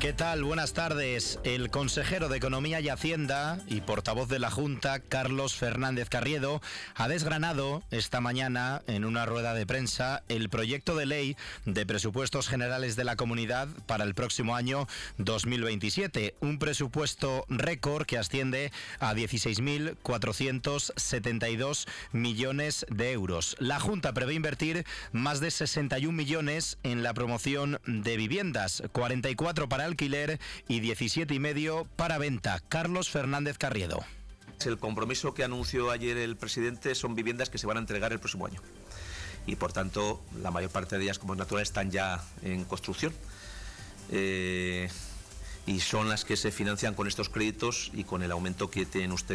¿Qué tal? Buenas tardes. El consejero de Economía y Hacienda y portavoz de la Junta, Carlos Fernández Carriedo, ha desgranado esta mañana en una rueda de prensa el proyecto de ley de presupuestos generales de la comunidad para el próximo año 2027. Un presupuesto récord que asciende a 16.472 millones de euros. La Junta prevé invertir más de 61 millones en la promoción de viviendas, 44 para alquiler y 17,5 para venta. Carlos Fernández Carriedo. El compromiso que anunció ayer el presidente son viviendas que se van a entregar el próximo año y por tanto la mayor parte de ellas, como es natural, están ya en construcción y son las que se financian con estos créditos y con el aumento que tienen ustedes